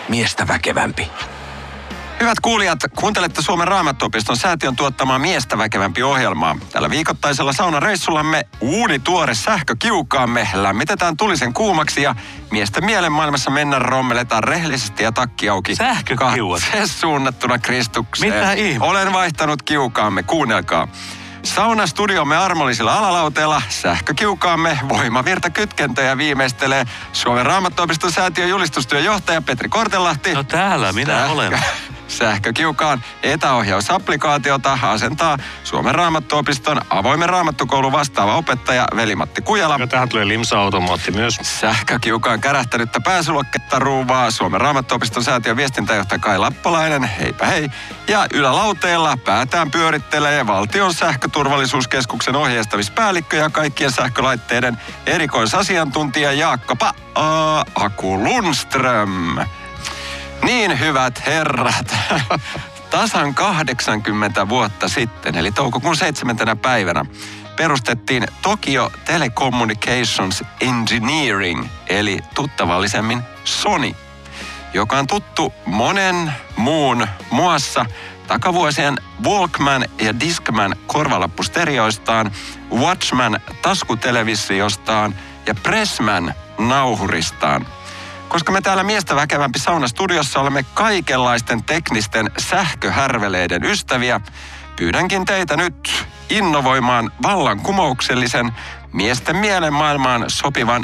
miestä väkevämpi. Hyvät kuulijat, kuuntelette Suomen Raamattuopiston säätiön tuottamaa Miestä väkevämpi -ohjelmaa. Tällä viikoittaisella saunareissullamme uunituore sähkökiukaamme lämmitetään tulisen kuumaksi ja miesten mielenmaailmassa mennään rommeletaan rehellisesti ja takki auki. Sähkökiuat? Suunnattuna Kristukseen. Mitä ihme? Olen vaihtanut kiukaamme, kuunnelkaa. Saunastudiomme armollisilla alalauteilla sähkökiukaamme voimavirta kytkentöjä viimeistelee Suomen Raamattuopiston säätiön julistustyön johtaja Petri Kortelahti. No täällä minä olen. Sähkökiukaan etäohjausapplikaatiota asentaa Suomen Raamattuopiston avoimen raamattukoulun vastaava opettaja Veli-Matti Kujala. Ja tähän tulee limsa-automaatti myös. Sähkökiukaan kärähtänyttä pääsuloketta ruuvaa Suomen Raamattuopiston säätiön viestintäjohtaja Kai Lappalainen. Heipä hei. Ja ylälauteella päätään pyörittelee Valtion sähköturvallisuuskeskuksen ohjeistamispäällikkö ja kaikkien sähkölaitteiden erikoisasiantuntija Jaakko Aku Lundström. Niin, hyvät herrat, tasan 80 vuotta sitten, eli toukokuun 7. päivänä, perustettiin Tokyo Telecommunications Engineering, eli tuttavallisemmin Sony, joka on tuttu monen muun muassa takavuosien Walkman ja Discman korvalappustereoistaan, Watchman taskutelevisiostaan ja Pressman nauhuristaan. Koska me täällä Miestä väkevämpi saunastudiossa olemme kaikenlaisten teknisten sähköhärveleiden ystäviä, pyydänkin teitä nyt innovoimaan vallankumouksellisen miesten mielenmaailmaan sopivan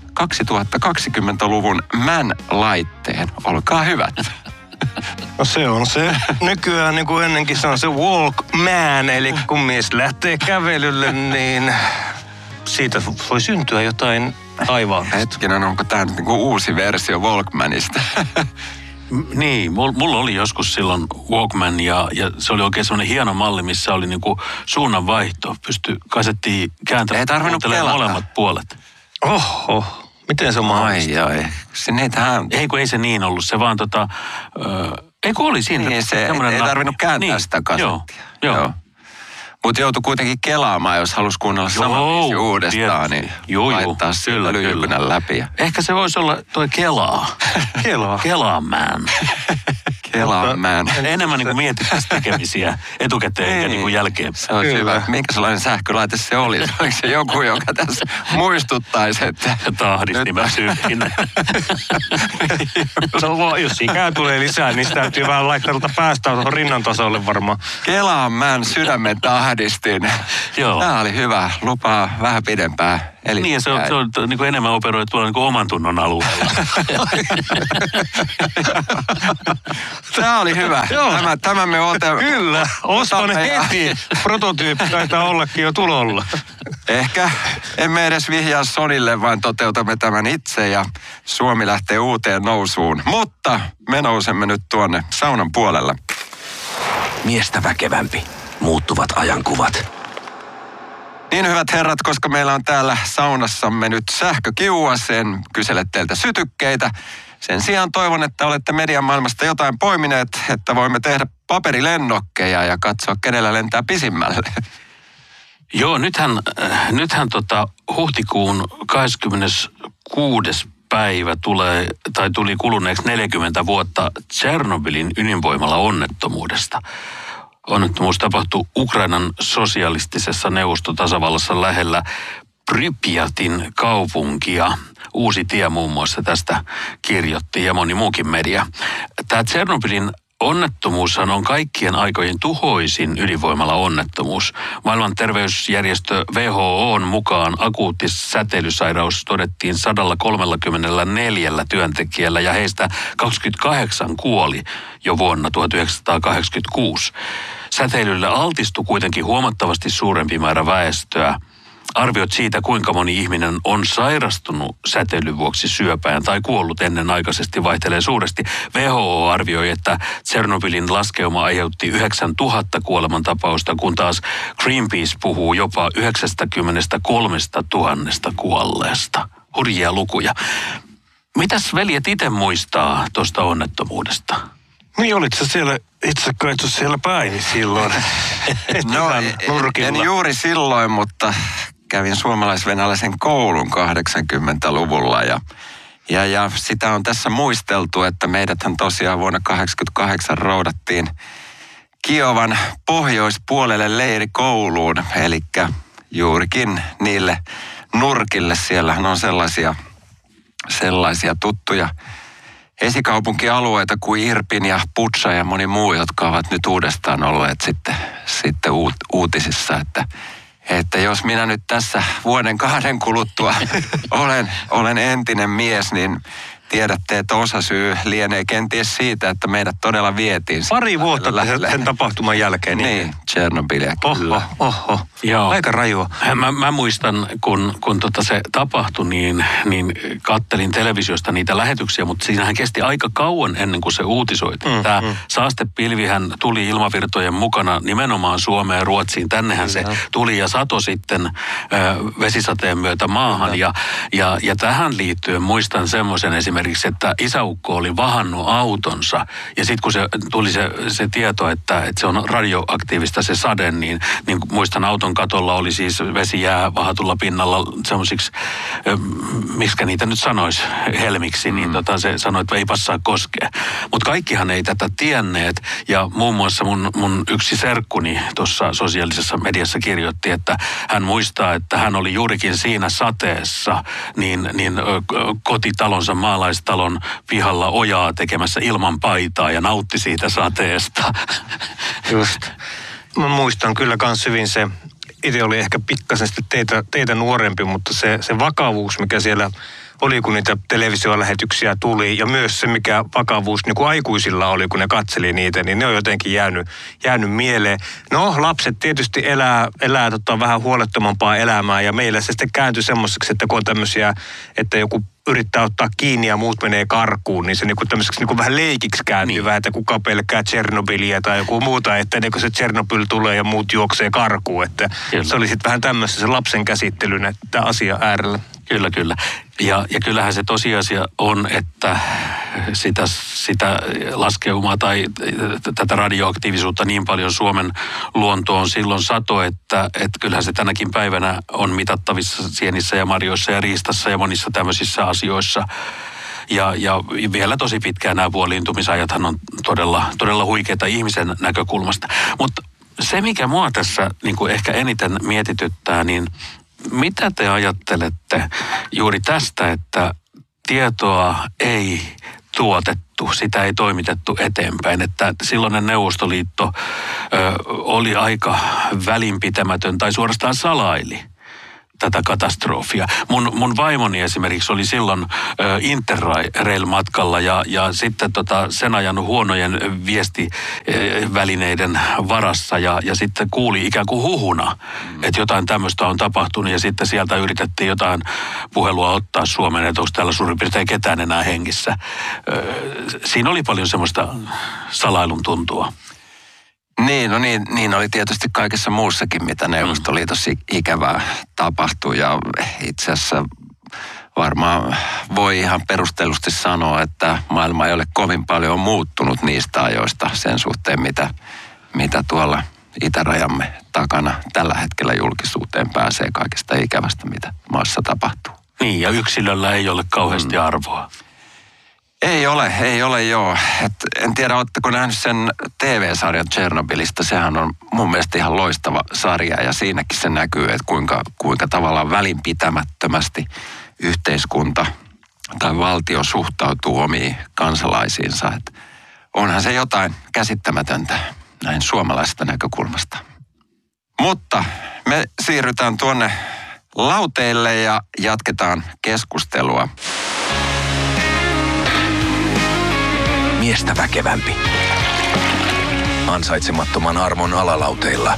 2020-luvun MAN-laitteen. Olkaa hyvät. No se on se. Nykyään niin kuin ennenkin se on se Walkman, eli kun mies lähtee kävelylle, niin siitä voi syntyä jotain aivan. Hetkinen, onko tämä nyt niinku uusi versio Walkmanista? Niin, mulla oli joskus silloin Walkman ja se oli oikein semmoinen hieno malli, missä oli niinku suunnanvaihto. Kasettiin kääntämään. Ei tarvinnut pelata. Molemmat puolet. Oho, miten se on mahdollista? Ai. Ei kun ei se niin ollut, se vaan ei kun oli siinä. Niin, se ei tarvinnut kääntää sitä kasettia. Joo. Mutta joutui kuitenkin kelaamaan, jos halusi kuunnella saman biisin uudestaan, niin laittaa sillä lyijykynän läpi. Ehkä se voisi olla toi Kelaa. Kelaaman. Kelaaman. Enemmän niin kuin mietittäisiin tekemisiä etukäteen ja niin kuin jälkeen. Se on hyvä. Minkä sellainen sähkölaite se oli? Oliko se joku, joka tässä muistuttaisi, että... Tahdistimä syyppinen. No, jos ikää tulee lisää, niin sitä täytyy vähän laittaa päästä rinnan tasolle varmaan. Kelaaman sydämen tahdistin. Joo. Tämä oli hyvä. Lupaa vähän pidempää. Eli niin, se on niin kuin enemmän operoi tuolla niin kuin oman tunnon alueella. Tämä oli hyvä. Tämä me otamme. Kyllä, ostan heti. Prototyyppi taitaa ollakin jo tulolla. Ehkä emme edes vihjaa Sonille, vaan toteutamme tämän itse ja Suomi lähtee uuteen nousuun. Mutta me nousemme nyt tuonne saunan puolelle. Miestä väkevämpi. Muuttuvat ajankuvat. Niin, hyvät herrat, koska meillä on täällä saunassamme nyt sähkökiuas, en kysele teiltä sytykkeitä. Sen sijaan toivon, että olette median maailmasta jotain poimineet, että voimme tehdä paperilennokkeja ja katsoa, kenellä lentää pisimmälle. Joo, nythän huhtikuun 26. päivä tuli kuluneeksi 40 vuotta Tšernobylin ydinvoimala onnettomuudesta. Onnettomuus tapahtui Ukrainan sosialistisessa neuvostotasavallassa lähellä Prypjatin kaupunkia. Uusi tie muun muassa tästä kirjoitti ja moni muukin media. Tämä Tšernobylin onnettomuushan on kaikkien aikojen tuhoisin ydinvoimala-onnettomuus. Maailman terveysjärjestö WHO:n mukaan akuutti säteilysairaus todettiin 134 työntekijällä ja heistä 28 kuoli jo vuonna 1986. Säteilyllä altistui kuitenkin huomattavasti suurempi määrä väestöä. Arviot siitä, kuinka moni ihminen on sairastunut säteilyn vuoksi syöpään tai kuollut ennenaikaisesti, vaihtelee suuresti. WHO arvioi, että Tšernobylin laskeuma aiheutti 9000 kuolemantapausta, kun taas Greenpeace puhuu jopa 93 000 kuolleesta. Hurjia lukuja. Mitäs veljet itse muistaa tuosta onnettomuudesta? Niin, olit sä siellä itse kaitsu siellä päin silloin? No, en juuri silloin, mutta kävin suomalais-venäläisen koulun 80-luvulla Ja sitä on tässä muisteltu, että meidäthän tosiaan vuonna 1988 roudattiin Kiovan pohjoispuolelle leirikouluun, eli juurikin niille nurkille. Siellähän on sellaisia tuttuja esikaupunkialueita kuin Irpin ja Putsa ja moni muu, jotka ovat nyt uudestaan olleet sitten uutisissa, että jos minä nyt tässä vuoden 2 kuluttua olen entinen mies, niin tiedätte, että osasyy lienee kenties siitä, että meidät todella vietiin. Pari vuotta sen tapahtuman jälkeen. Niin, Tšernobylia kyllä. Oho. Joo. Aika rajua. Mä muistan, kun se tapahtui, niin kattelin televisiosta niitä lähetyksiä, mutta siinähän kesti aika kauan ennen kuin se uutisoitiin. Tämä saastepilvihän tuli ilmavirtojen mukana nimenomaan Suomeen ja Ruotsiin. Tännehän se tuli ja sato sitten vesisateen myötä maahan. Ja tähän liittyen muistan semmoisen esimerkiksi, että isäukko oli vahannut autonsa ja sitten kun se tuli se tieto, että se on radioaktiivista se sade, niin muistan auton katolla oli siis vesijää vahatulla pinnalla semmoisiksi, miksikä niitä nyt sanoisi, helmiksi, niin se sanoi, että ei passaa koskea. Mutta kaikkihan ei tätä tienneet ja muun muassa mun yksi serkkuni tuossa sosiaalisessa mediassa kirjoitti, että hän muistaa, että hän oli juurikin siinä sateessa, niin kotitalonsa maalaistalon pihalla ojaa tekemässä ilman paitaa ja nautti siitä sateesta. Just. Mä muistan kyllä kans hyvin se, itse oli ehkä pikkasen teitä nuorempi, mutta se vakavuus, mikä siellä oli, kun niitä televisiolähetyksiä tuli, ja myös se, mikä vakavuus niin kuin aikuisilla oli, kun ne katseli niitä, niin ne on jotenkin jäänyt mieleen. No, lapset tietysti elää vähän huolettomampaa elämää, ja meillä se sitten kääntyi semmoiseksi, että kun on tämmöisiä, että joku yrittää ottaa kiinni ja muut menee karkuun, niin se niinku tämmöiseksi niinku vähän leikiksi kääntyy vähän, että kuka pelkää Tšernobylia tai joku muuta, että ennen kuin se Tšernobyl tulee ja muut juoksee karkuun, että se oli sitten vähän tämmöistä se lapsen käsittelyn, että asia äärellä. Kyllä. Ja kyllähän se tosiasia on, että sitä laskeumaa tai tätä radioaktiivisuutta niin paljon Suomen luontoon silloin sato, että kyllähän se tänäkin päivänä on mitattavissa sienissä ja marjoissa ja riistassa ja monissa tämmöisissä asioissa. Ja vielä tosi pitkään nämä puoliintumisajathan on todella huikeita ihmisen näkökulmasta. Mutta se, mikä mua tässä niin kuin ehkä eniten mietityttää, niin mitä te ajattelette juuri tästä, että tietoa ei tuotettu, sitä ei toimitettu eteenpäin, että silloinen Neuvostoliitto oli aika välinpitämätön tai suorastaan salaili tätä katastrofia. Mun vaimoni esimerkiksi oli silloin Interrail-matkalla ja sitten sen ajan huonojen viestivälineiden varassa ja sitten kuuli ikään kuin huhuna, että jotain tämmöistä on tapahtunut ja sitten sieltä yritettiin jotain puhelua ottaa Suomeen, että onko täällä suurin piirtein ketään enää hengissä. Siinä oli paljon semmoista salailun tuntua. Niin oli tietysti kaikessa muussakin, mitä Neuvostoliitossa ikävää tapahtui. Ja itse asiassa varmaan voi ihan perustellusti sanoa, että maailma ei ole kovin paljon muuttunut niistä ajoista sen suhteen, mitä tuolla itärajamme takana tällä hetkellä julkisuuteen pääsee kaikesta ikävästä, mitä maassa tapahtuu. Niin, ja yksilöllä ei ole kauheasti arvoa. Ei ole joo. En tiedä, ootteko nähnyt sen TV-sarjan Tšernobylistä. Sehän on mun mielestä ihan loistava sarja ja siinäkin se näkyy, että kuinka tavallaan välinpitämättömästi yhteiskunta tai valtio suhtautuu omiin kansalaisiinsa. Et onhan se jotain käsittämätöntä näin suomalaisesta näkökulmasta. Mutta me siirrytään tuonne lauteille ja jatketaan keskustelua. Miestä väkevämpi. Ansaitsemattoman armon alalauteilla.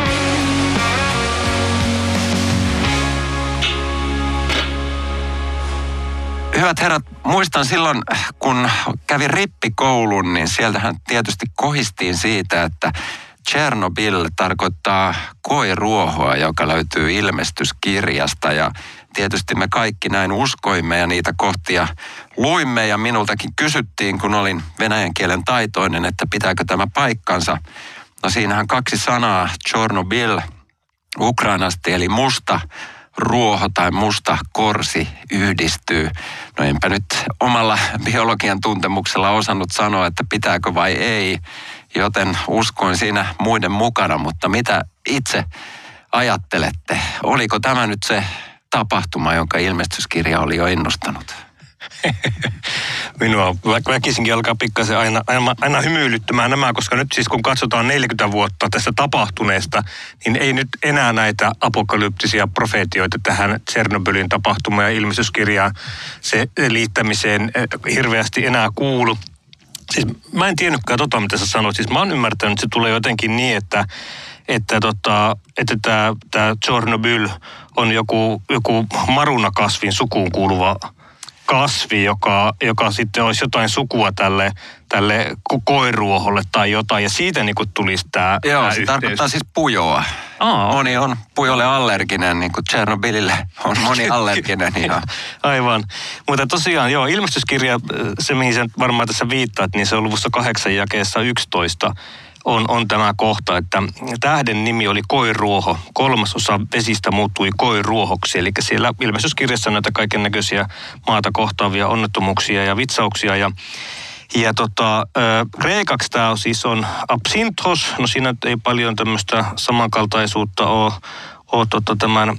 Hyvät herrat, muistan silloin, kun kävin rippikoulun, niin sieltähän tietysti kohistiin siitä, että Tšernobyl tarkoittaa koiruohoa, joka löytyy ilmestyskirjasta ja tietysti me kaikki näin uskoimme ja niitä kohtia luimme ja minultakin kysyttiin, kun olin venäjän kielen taitoinen, että pitääkö tämä paikkansa. No siinähän 2 sanaa, Tšernobyl, ukrainasti eli musta ruoho tai musta korsi yhdistyy. No enpä nyt omalla biologian tuntemuksella osannut sanoa, että pitääkö vai ei, joten uskoin siinä muiden mukana, mutta mitä itse ajattelette? Oliko tämä nyt se tapahtuma, jonka ilmestyskirja oli jo ennustanut? Minua väkisinkin alkaa pikkasen aina hymyilyttämään nämä, koska nyt siis kun katsotaan 40 vuotta tästä tapahtuneesta, niin ei nyt enää näitä apokalyptisia profeetioita tähän Tšernobylin tapahtumaan ja ilmestyskirjaan se liittämiseen hirveästi enää kuulu. Siis mä en tiennytkään mitä sä sanoit. Siis mä oon ymmärtänyt, että se tulee jotenkin niin, että tämä Tšernobyl on joku marunakasvin sukuun kuuluva kasvi, joka sitten olisi jotain sukua tälle koiruoholle tai jotain, ja siitä niin kuin tulisi tämä Joo, se yhteys. tarkoittaa siis pujoa. Moni on pujolle allerginen, niin kuin Tšernobylille on moni allerginen. Aivan. Mutta tosiaan, joo, ilmestyskirja, se mihin sen varmaan tässä viittaat, niin se on luvussa 8 jakeessa 11, on tämä kohta, että tähden nimi oli koiruoho. 3/3 vesistä muuttui koiruohoksi. Eli siellä ilmestyskirjassa on näitä kaiken näköisiä maata kohtaavia onnettomuuksia ja vitsauksia. Ja kreikaksi tämä siis on absinthos. No siinä ei paljon tämmöistä samankaltaisuutta ole tämän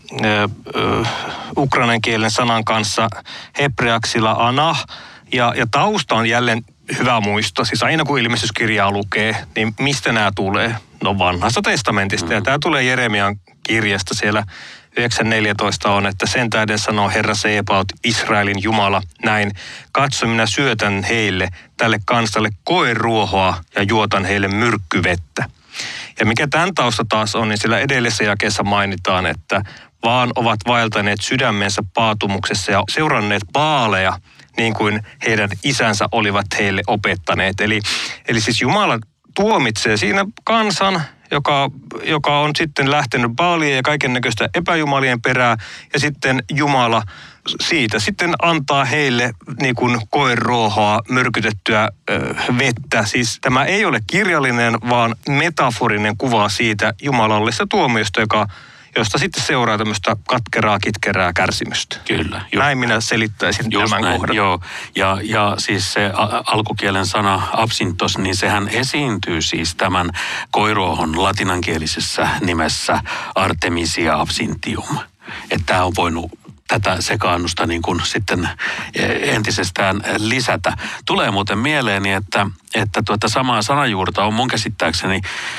ukrainan kielen sanan kanssa. Hebreaksilla anah. Ja tausta on jälleen hyvä muistaa. Siis aina kun ilmestyskirjaa lukee, niin mistä nämä tulee? No vanhasta testamentista. Ja tämä tulee Jeremian kirjasta siellä 9.14 on, että sen tähden sanoo Herra Sebaot, Israelin Jumala, näin. Katso, minä syötän heille, tälle kansalle koeruohoa ja juotan heille myrkkyvettä. Ja mikä tämän tausta taas on, niin siellä edellisessä jakeessa mainitaan, että vaan ovat vaeltaneet sydämensä paatumuksessa ja seuranneet baaleja, niin kuin heidän isänsä olivat heille opettaneet. Eli siis Jumala tuomitsee siinä kansan, joka on sitten lähtenyt baalien ja kaiken näköistä epäjumalien perään, ja sitten Jumala siitä sitten antaa heille niin kuin koeruohoa, myrkytettyä vettä. Siis tämä ei ole kirjallinen, vaan metaforinen kuva siitä jumalallisesta tuomiosta, josta sitten seuraa tämmöistä katkeraa, kitkerää kärsimystä. Kyllä. Näin minä selittäisin tämän kohdan. Joo. Ja siis se alkukielen sana absintos, niin sehän esiintyy siis tämän koiruohon latinankielisessä nimessä Artemisia absinthium. Että tämä on voinut tätä sekaannusta niin kuin sitten entisestään lisätä. Tulee muuten mieleeni, että samaa sanajuurta on mun käsittääkseni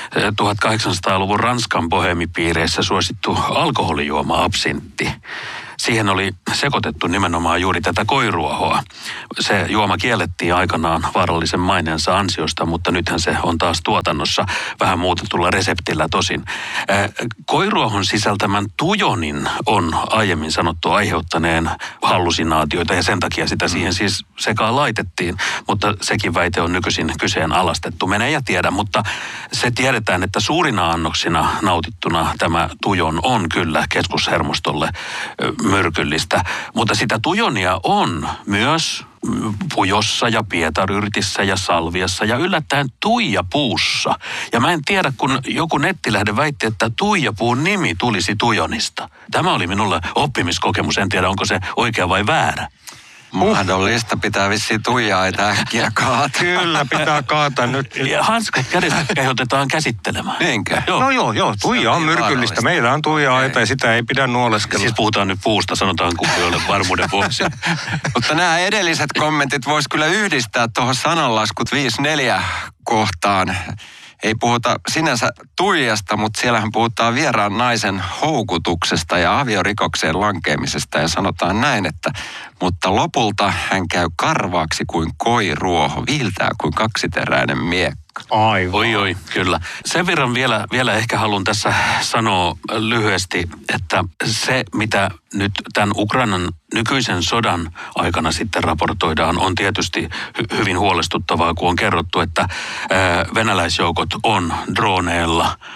1800-luvun Ranskan bohemipiireissä suosittu alkoholijuoma absintti. Siihen oli sekoitettu nimenomaan juuri tätä koiruohoa. Se juoma kiellettiin aikanaan vaarallisen maineensa ansiosta, mutta nythän se on taas tuotannossa vähän muutetulla reseptillä tosin. Koiruohon sisältämän tujonin on aiemmin sanottu aiheuttaneen hallusinaatioita ja sen takia sitä siihen siis sekaan laitettiin, mutta sekin väite on nykyisin kyseenalaistettu. Mene ja tiedä, mutta se tiedetään, että suurina annoksina nautittuna tämä tujon on kyllä keskushermostolle myrkyllistä, mutta sitä tujonia on myös pujossa ja pietaryrtissä ja salviassa ja yllättäen tuijapuussa. Ja mä en tiedä, kun joku nettilähde väitti, että tuijapuun nimi tulisi tujonista. Tämä oli minulle oppimiskokemus, en tiedä onko se oikea vai väärä. Mahdollista, pitää vissiin tuijaa, että äkkiä kaata. Kyllä, pitää kaata nyt. Ja hanskat kädestä kehotetaan käsittelemään. Niinkö? No joo, tuija on myrkyllistä. Meillä on tuija-aita ja sitä ei pidä nuoleskella. Siis puhutaan nyt puusta, sanotaan kumpioille varmuuden vuoksi. Mutta nämä edelliset kommentit vois kyllä yhdistää tuohon sananlaskut 5.4 kohtaan. Ei puhuta sinänsä tuijasta, mutta siellähän puhutaan vieraan naisen houkutuksesta ja aviorikokseen lankeamisesta. Ja sanotaan näin, että mutta lopulta hän käy karvaaksi kuin koiruoho, viiltää kuin kaksiteräinen miekka. Aivan. Oi, kyllä. Sen verran vielä ehkä haluan tässä sanoa lyhyesti, että se mitä nyt tämän Ukrainan nykyisen sodan aikana sitten raportoidaan on tietysti hyvin huolestuttavaa, kun on kerrottu, että venäläisjoukot on droneilla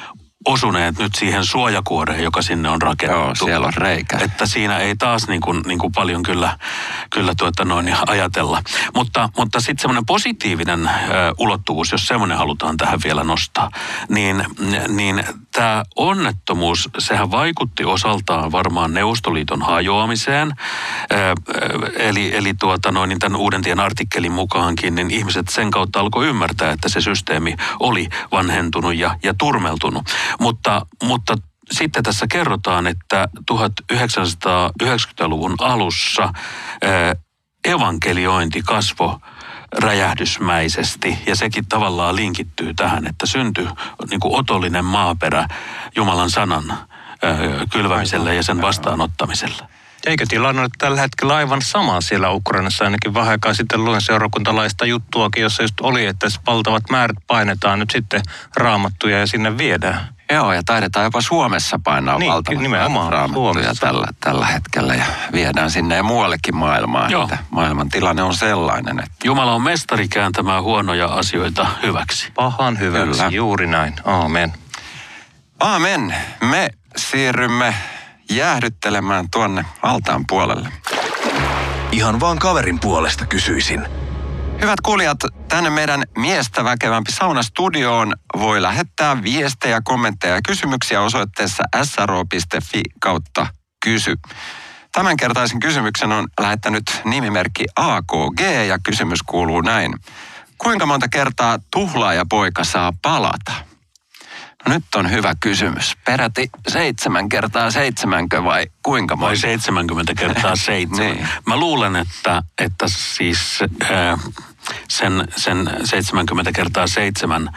osuneet nyt siihen suojakuoreen, joka sinne on rakennettu. Joo, siellä on reikä. Että siinä ei taas niin kuin paljon kyllä ajatella. Mutta sitten semmoinen positiivinen ulottuvuus, jos semmoinen halutaan tähän vielä nostaa, niin tämä onnettomuus, sehän vaikutti osaltaan varmaan Neuvostoliiton hajoamiseen. Eli tämän Uuden Tien artikkelin mukaankin, niin ihmiset sen kautta alkoi ymmärtää, että se systeemi oli vanhentunut ja turmeltunut. Mutta sitten tässä kerrotaan, että 1990-luvun alussa evankeliointi kasvoi räjähdysmäisesti ja sekin tavallaan linkittyy tähän, että syntyi niin kuin otollinen maaperä Jumalan sanan kylvämiselle ja sen vastaanottamiselle. Eikö tilanne ole tällä hetkellä aivan sama siellä Ukrainassa? Ainakin vähän aikaa sitten luin seurakuntalaista juttuakin, jossa just oli, että valtavat määrät painetaan nyt sitten raamattuja ja sinne viedään. Joo, ja taidetaan jopa Suomessa painaa valtavat raamattuja tällä hetkellä ja viedään sinne ja muuallekin maailmaan. Että maailman tilanne on sellainen, että Jumala on mestari kääntämään huonoja asioita hyväksi. Pahan hyväksi, kyllä. Juuri näin. Aamen. Aamen. Me siirrymme jäähdyttelemään tuonne altaan puolelle. Ihan vaan kaverin puolesta kysyisin. Hyvät kuulijat, tänne meidän miestä väkevämpi saunastudioon voi lähettää viestejä, kommentteja ja kysymyksiä osoitteessa sro.fi/kysy. Tämänkertaisen kysymyksen on lähettänyt nimimerkki AKG ja kysymys kuuluu näin. Kuinka monta kertaa tuhlaajapoika saa palata? No nyt on hyvä kysymys. Peräti 7 kertaa 7 vai kuinka monta? Vai 70 kertaa 7. Niin. Mä luulen, että siis sen 70 kertaa 7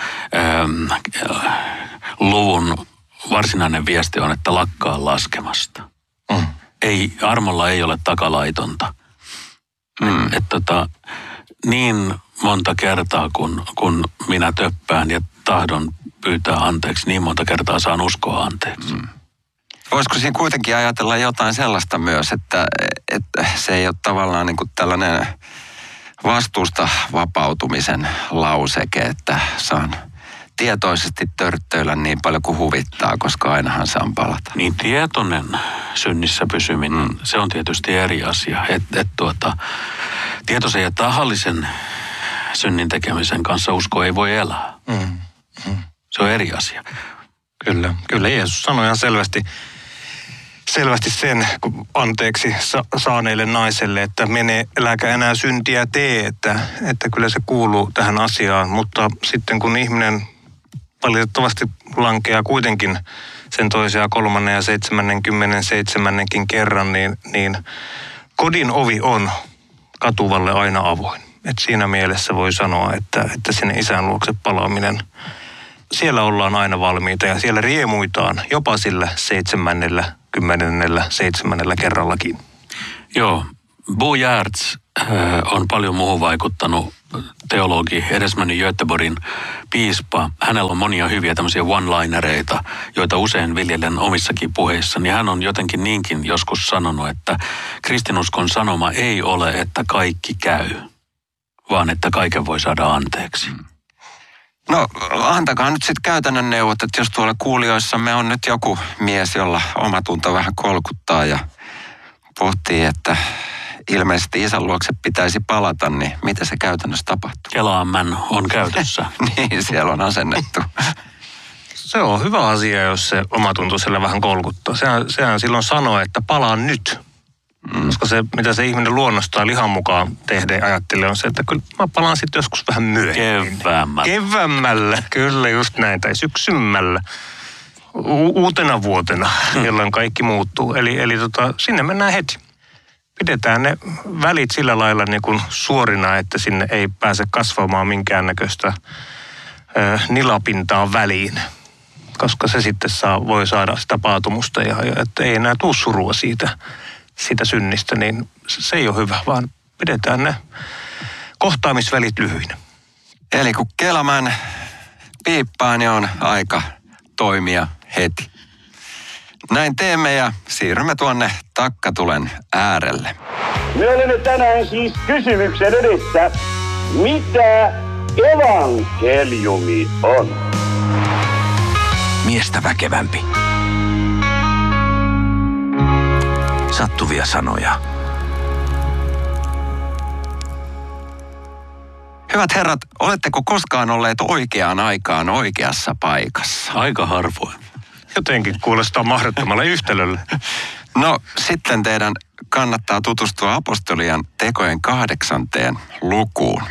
luvun varsinainen viesti on, että lakkaa laskemasta. Armolla ei ole takalaitonta. Niin monta kertaa, kun minä töppään ja tahdon pyytää anteeksi, niin monta kertaa saan uskoa anteeksi. Voisiko siinä kuitenkin ajatella jotain sellaista myös, että se ei ole tavallaan niin kuin tällainen vastuusta vapautumisen lauseke, että saan tietoisesti törttöillä niin paljon kuin huvittaa, koska ainahan saan palata. Niin tietoinen synnissä pysyminen, se on tietysti eri asia. Tietoisen ja tahallisen synnin tekemisen kanssa usko ei voi elää. Se on eri asia. Kyllä Jeesus sanoi ihan selvästi sen anteeksi saaneille naiselle, että mene, äläkä enää syntiä tee, että kyllä se kuuluu tähän asiaan. Mutta sitten kun ihminen valitettavasti lankeaa kuitenkin sen toisen ja 3. ja 77. kerran, niin kodin ovi on katuvalle aina avoin. Et siinä mielessä voi sanoa, että sinne isän luokse palaaminen, siellä ollaan aina valmiita ja siellä riemuitaan jopa sillä 77. kerrallakin. Joo, Bo Giertz on paljon muuhun vaikuttanut teologi, edesmennyt Göteborgin piispa. Hänellä on monia hyviä tämmöisiä one-linereita, joita usein viljelen omissakin puheissani. Hän on jotenkin niinkin joskus sanonut, että kristinuskon sanoma ei ole, että kaikki käy, vaan että kaiken voi saada anteeksi. No, antakaa nyt sitten käytännön neuvot, että jos tuolla kuulijoissamme on nyt joku mies, jolla omatunto vähän kolkuttaa ja pohtii, että ilmeisesti isän luokse pitäisi palata, niin miten se käytännössä tapahtuu? Kelaamen on käytössä. Niin, siellä on asennettu. Se on hyvä asia, jos se omatunto siellä vähän kolkuttaa. Sehän silloin sanoo, että palaan nyt. Koska se, mitä se ihminen luonnostaan lihan mukaan tehdä ajattelee, on se, että kyllä mä palaan sitten joskus vähän myöhemmin. Keväämällä, kyllä just näin, tai syksymällä. Uutena vuotena, jolloin kaikki muuttuu. Eli sinne mennään heti. Pidetään ne välit sillä lailla niin kuin suorina, että sinne ei pääse kasvamaan minkäännäköistä nilapintaa väliin. Koska se sitten voi saada sitä paatumusta ja että ei enää tule surua siitä synnistä, niin se ei ole hyvä, vaan pidetään ne kohtaamisvälit lyhyinä. Eli kun Kelamäen piippaa, niin on aika toimia heti. Näin teemme ja siirrymme tuonne takkatulen äärelle. Me olemme tänään siis kysymyksen edessä, mitä evankeliumi on? miestä väkevämpi. Sattuvia sanoja. Hyvät herrat, oletteko koskaan olleet oikeaan aikaan oikeassa paikassa? Aika harvoin. Jotenkin kuulostaa mahdottomalle yhtälölle. No, sitten teidän kannattaa tutustua apostolien tekojen 8. lukuun.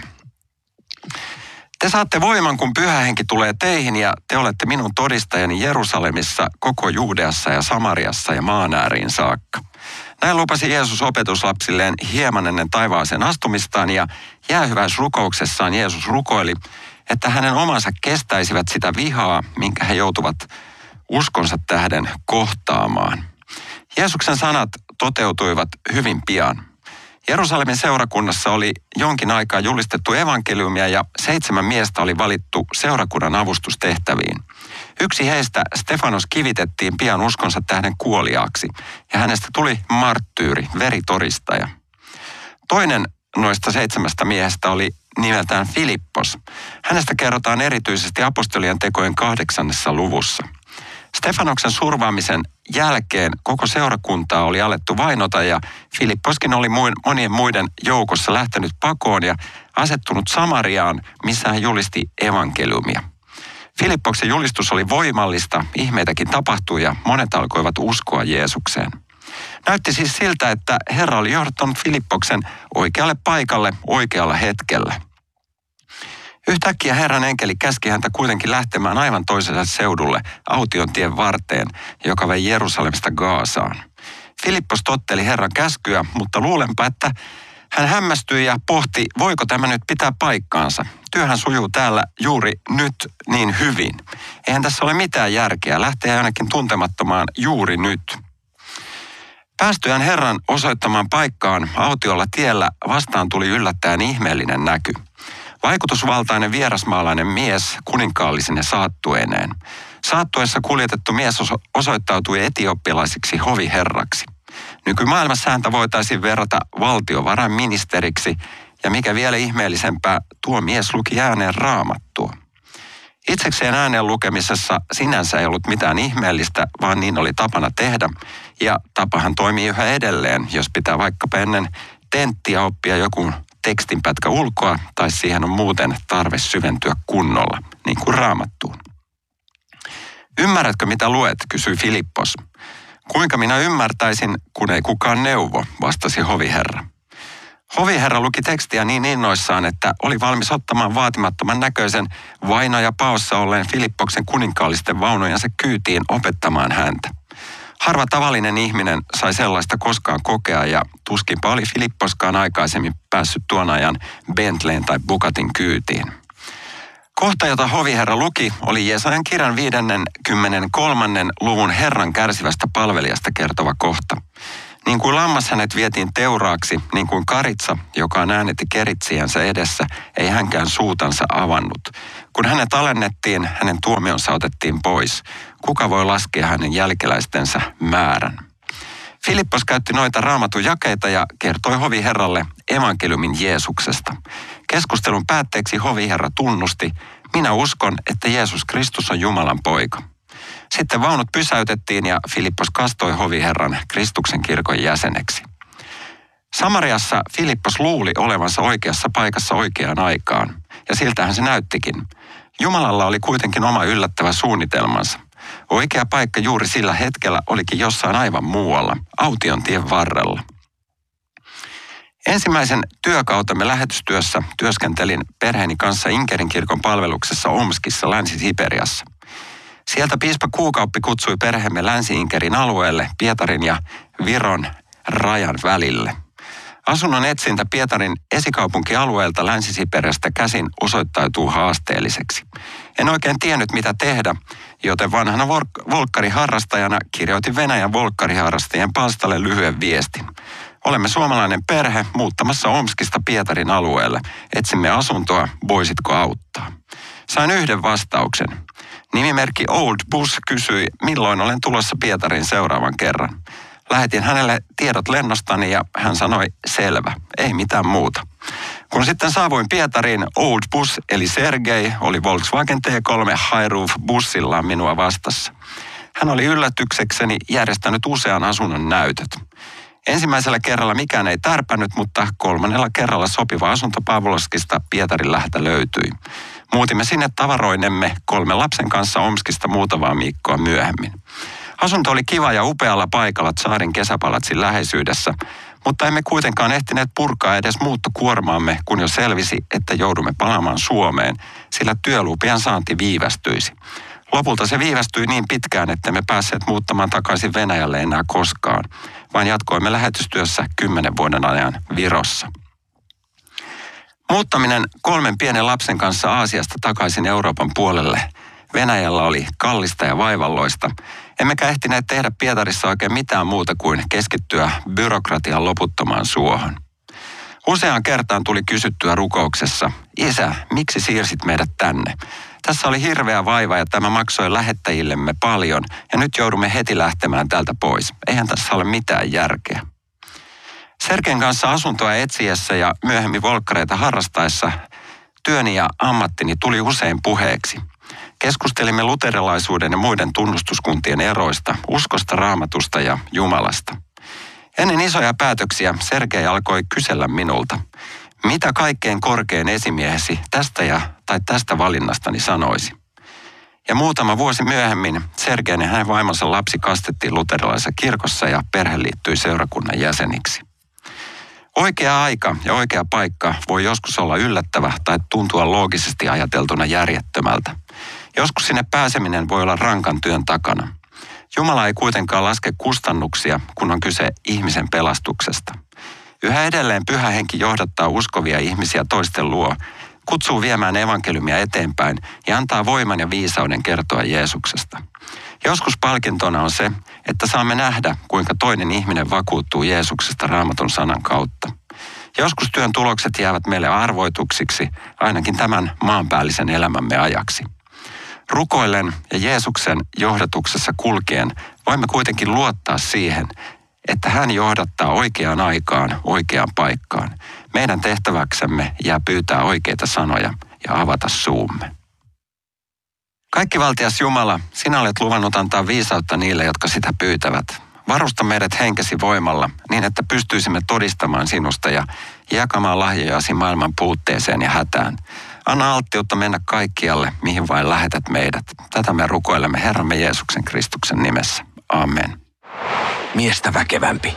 Te saatte voiman, kun Pyhä Henki tulee teihin, ja te olette minun todistajani Jerusalemissa, koko Juudeassa ja Samariassa ja maan ääriin saakka. Näin lupasi Jeesus opetuslapsilleen hieman ennen taivaaseen astumistaan, ja jäähyväisrukouksessaan Jeesus rukoili, että hänen omansa kestäisivät sitä vihaa, minkä he joutuvat uskonsa tähden kohtaamaan. Jeesuksen sanat toteutuivat hyvin pian. Jerusalemin seurakunnassa oli jonkin aikaa julistettu evankeliumia ja 7 miestä oli valittu seurakunnan avustustehtäviin. Yksi heistä, Stefanos, kivitettiin pian uskonsa tähden kuoliaaksi ja hänestä tuli marttyyri, veritodistaja. Toinen noista 7 miehestä oli nimeltään Filippos. Hänestä kerrotaan erityisesti apostolien tekojen 8. luvussa. Stefanoksen survaamisen jälkeen koko seurakuntaa oli alettu vainota ja Filipposkin oli monien muiden joukossa lähtenyt pakoon ja asettunut Samariaan, missä hän julisti evankeliumia. Filippoksen julistus oli voimallista, ihmeitäkin tapahtui ja monet alkoivat uskoa Jeesukseen. Näytti siis siltä, että Herra oli johdattanut Filippoksen oikealle paikalle oikealla hetkellä. Yhtäkkiä Herran enkeli käski häntä kuitenkin lähtemään aivan toiselle seudulle, Autiontien varteen, joka vei Jerusalemista Gaasaan. Filippos totteli Herran käskyä, mutta luulenpa, että hän hämmästyi ja pohti, voiko tämä nyt pitää paikkaansa. Työhän sujuu täällä juuri nyt niin hyvin. Eihän tässä ole mitään järkeä lähteä ainakin tuntemattomaan juuri nyt. Päästyään Herran osoittamaan paikkaan autiolla tiellä vastaan tuli yllättäen ihmeellinen näky. Vaikutusvaltainen vierasmaalainen mies kuninkaallisine saattueineen. Saattuessa kuljetettu mies osoittautui etiopialaisiksi hoviherraksi. Nykymaailmassa häntä voitaisiin verrata valtiovarainministeriksi, ja mikä vielä ihmeellisempää, tuo mies luki ääneen Raamattua. Itsekseen ääneen lukemisessa sinänsä ei ollut mitään ihmeellistä, vaan niin oli tapana tehdä, ja tapahan toimii yhä edelleen, jos pitää vaikkapa ennen tenttiä oppia joku tekstinpätkä ulkoa, tai siihen on muuten tarve syventyä kunnolla, niin kuin Raamattuun. Ymmärrätkö, mitä luet, kysyi Filippos. Kuinka minä ymmärtäisin, kun ei kukaan neuvo, vastasi hoviherra. Hoviherra luki tekstiä niin innoissaan, että oli valmis ottamaan vaatimattoman näköisen vainoja paossa olleen Filippoksen kuninkaallisten vaunujensa kyytiin opettamaan häntä. Harva tavallinen ihminen sai sellaista koskaan kokea ja tuskinpa oli Filipposkaan aikaisemmin päässyt tuon ajan Bentleyn tai Bugatin kyytiin. Kohta, jota hoviherra luki, oli Jesajan kirjan 53. luvun Herran kärsivästä palvelijasta kertova kohta. Niin kuin lammas hänet vietiin teuraaksi, niin kuin karitsa, joka äänetti keritsijänsä edessä, ei hänkään suutansa avannut. Kun hänet alennettiin, hänen tuomionsa otettiin pois. Kuka voi laskea hänen jälkeläistensä määrän? Filippos käytti noita Raamatun jakeita ja kertoi hoviherralle evankeliumin Jeesuksesta. Keskustelun päätteeksi hoviherra tunnusti, minä uskon, että Jeesus Kristus on Jumalan poika. Sitten vaunut pysäytettiin ja Filippos kastoi hoviherran Kristuksen kirkon jäseneksi. Samariassa Filippos luuli olevansa oikeassa paikassa oikeaan aikaan, ja siltähän se näyttikin. Jumalalla oli kuitenkin oma yllättävä suunnitelmansa. Oikea paikka juuri sillä hetkellä olikin jossain aivan muualla, Autiontien varrella. Ensimmäisen työkautemme lähetystyössä työskentelin perheeni kanssa Inkerin kirkon palveluksessa Omskissa, Länsi-Siperiassa. Sieltä piispa Kuukauppi kutsui perheemme Länsi-Inkerin alueelle Pietarin ja Viron rajan välille. Asunnon etsintä Pietarin esikaupunkialueelta Länsi-Siperiasta käsin osoittautuu haasteelliseksi. En oikein tiennyt mitä tehdä, joten vanhana volkkariharrastajana kirjoitin Venäjän volkkariharrastajien palstalle lyhyen viestin. Olemme suomalainen perhe muuttamassa Omskista Pietarin alueelle. Etsimme asuntoa, voisitko auttaa? Sain yhden vastauksen. Nimimerkki Old Bus kysyi, milloin olen tulossa Pietariin seuraavan kerran. Lähetin hänelle tiedot lennostani ja hän sanoi, selvä, ei mitään muuta. Kun sitten saavuin Pietariin, Old Bus eli Sergei oli Volkswagen T3 High Roof bussillaan minua vastassa. Hän oli yllätyksekseni järjestänyt usean asunnon näytöt. Ensimmäisellä kerralla mikään ei tärpännyt, mutta 3. kerralla sopiva asunto Pavlovskista Pietarin läheltä löytyi. Muutimme sinne tavaroinemme 3 lapsen kanssa Omskista muutamaa viikkoa myöhemmin. Asunto oli kiva ja upealla paikalla Tsaarin kesäpalatsin läheisyydessä, mutta emme kuitenkaan ehtineet purkaa edes muuttokuormaamme, kun jo selvisi, että joudumme palaamaan Suomeen, sillä työlupien saanti viivästyisi. Lopulta se viivästyi niin pitkään, että me päässeet muuttamaan takaisin Venäjälle enää koskaan, vaan jatkoimme lähetystyössä 10 vuoden ajan Virossa. Muuttaminen 3 pienen lapsen kanssa Aasiasta takaisin Euroopan puolelle Venäjällä oli kallista ja vaivalloista, emmekä ehtineet tehdä Pietarissa oikein mitään muuta kuin keskittyä byrokratian loputtomaan suohon. Useaan kertaan tuli kysyttyä rukouksessa, isä, miksi siirsit meidät tänne? Tässä oli hirveä vaiva ja tämä maksoi lähettäjillemme paljon ja nyt joudumme heti lähtemään täältä pois. Eihän tässä ole mitään järkeä. Sergen kanssa asuntoa etsiessä ja myöhemmin volkkareita harrastaessa työni ja ammattini tuli usein puheeksi. Keskustelimme luterilaisuuden ja muiden tunnustuskuntien eroista, uskosta, Raamatusta ja Jumalasta. Ennen isoja päätöksiä Sergei alkoi kysellä minulta, mitä kaikkein korkein esimiehesi tästä valinnastani sanoisi. Ja muutama vuosi myöhemmin Sergein ja hänen vaimonsa lapsi kastettiin luterilaisessa kirkossa ja perhe liittyi seurakunnan jäseniksi. Oikea aika ja oikea paikka voi joskus olla yllättävä tai tuntua loogisesti ajateltuna järjettömältä. Joskus sinne pääseminen voi olla rankan työn takana. Jumala ei kuitenkaan laske kustannuksia, kun on kyse ihmisen pelastuksesta. Yhä edelleen Pyhä Henki johdattaa uskovia ihmisiä toisten luo, kutsuu viemään evankeliumia eteenpäin ja antaa voiman ja viisauden kertoa Jeesuksesta. Joskus palkintona on se, että saamme nähdä, kuinka toinen ihminen vakuuttuu Jeesuksesta Raamatun sanan kautta. Joskus työn tulokset jäävät meille arvoituksiksi, ainakin tämän maanpäällisen elämämme ajaksi. Rukoillen ja Jeesuksen johdatuksessa kulkien voimme kuitenkin luottaa siihen, että hän johdattaa oikeaan aikaan, oikeaan paikkaan. Meidän tehtäväksemme jää pyytää oikeita sanoja ja avata suumme. Kaikkivaltias Jumala, sinä olet luvannut antaa viisautta niille, jotka sitä pyytävät. Varusta meidät henkesi voimalla niin, että pystyisimme todistamaan sinusta ja jakamaan lahjojasi maailman puutteeseen ja hätään. Anna alttiutta mennä kaikkialle, mihin vain lähetät meidät. Tätä me rukoilemme Herramme Jeesuksen Kristuksen nimessä. Amen. Miestä väkevämpi.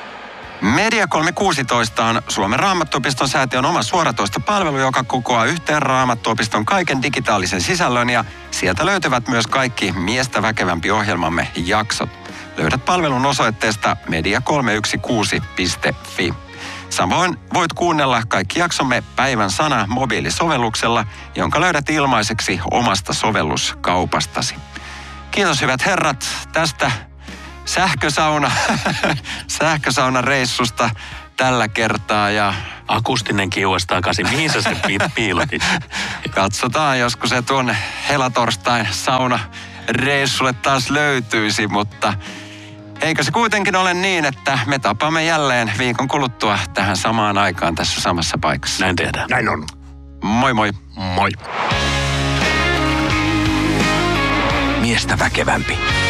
Media 316 on Suomen Raamattuopiston säätiön oma suoratoistopalvelu, joka kokoaa yhteen Raamattuopiston kaiken digitaalisen sisällön ja sieltä löytyvät myös kaikki Miestä väkevämpi -ohjelmamme jaksot. Löydät palvelun osoitteesta media316.fi. Samoin voit kuunnella kaikki jaksomme Päivän sana -mobiilisovelluksella, jonka löydät ilmaiseksi omasta sovelluskaupastasi. Kiitos hyvät herrat tästä sähkösaunareissusta tällä kertaa ja akustinen kiuas takaisin. Mihin sä sen piilotit? katsotaan, joskus se tuonne helatorstain saunareissulle taas löytyisi, mutta eikö se kuitenkin ole niin, että me tapaamme jälleen viikon kuluttua tähän samaan aikaan tässä samassa paikassa. Näin tehdään. Näin on. Moi moi. Moi. Miestä väkevämpi.